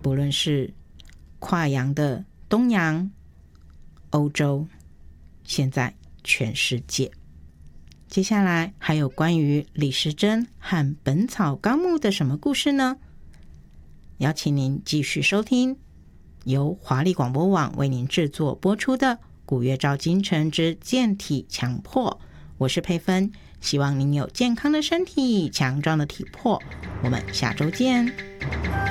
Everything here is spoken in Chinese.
不论是跨洋的东洋、欧洲，现在全世界。接下来还有关于李时珍和本草纲目的什么故事呢？邀请您继续收听由华丽广播网为您制作播出的古月照今晨之健体强迫，我是佩芬，希望您有健康的身体，强壮的体魄，我们下周见。